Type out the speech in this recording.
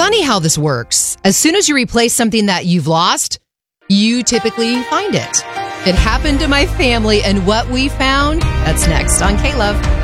funny how this works. As soon as you replace something that you've lost, you typically find it. It happened to my family, and what we found, that's next on K-Love.